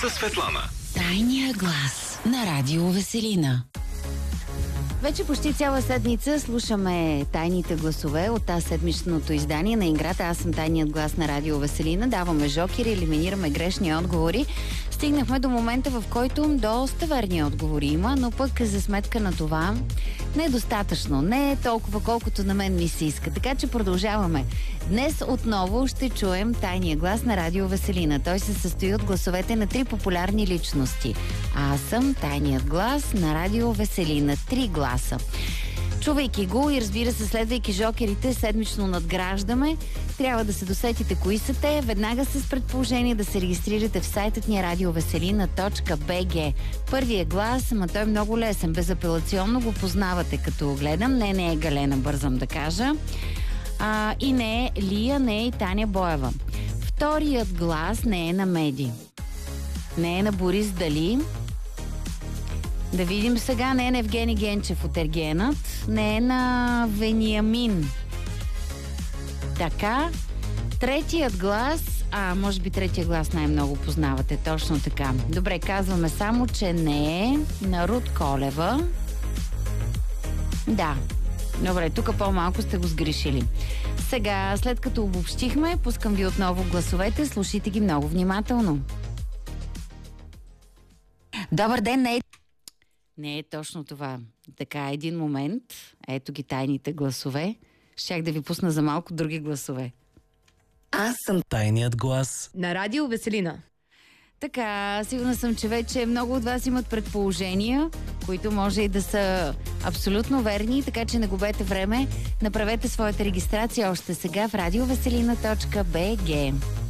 със Светлана. Тайния глас на Радио Веселина. Вече почти цяла седмица слушаме тайните гласове от тази седмичното издание на играта Аз съм тайният глас на Радио Веселина. Даваме жокери, елиминираме грешни отговори. Стигнахме до момента, в който доста верни отговори има, но пък за сметка на това не е достатъчно. Не е толкова, колкото на мен ми се иска. Така че продължаваме. Днес отново ще чуем тайния глас на Радио Веселина. Той се състои от гласовете на 3 популярни личности. Аз съм тайният глас на Радио Веселина. 3 гласа. Чувайки го и разбира се, следвайки жокерите, седмично надграждаме. Трябва да се досетите кои са те, веднага с предположение да се регистрирате в сайтът ни radioveselina.bg. Първият глас, ама той е много лесен, безапелационно го познавате като гледам. Не е Галена, бързам да кажа. И не е Лия, не е и Таня Боева. Вторият глас не е на Меди. Не е на Борис Дали. Да видим сега, не е на Евгений Генчев от Ергенът, не е на Вениамин. Така, третият глас, може би третия глас най-много познавате, точно така. Добре, казваме само, че не е на Руд Колева. Да, добре, тук по-малко сте го сгрешили. Сега, след като обобщихме, пускам ви отново гласовете, слушайте ги много внимателно. Добър ден, не е точно това. Така, един момент. Ето ги тайните гласове. Щях да ви пусна за малко други гласове. Аз съм тайният глас на Радио Веселина. Така, сигурна съм, че вече много от вас имат предположения, които може и да са абсолютно верни, така че не губете време. Направете своята регистрация още сега в radioveselina.bg.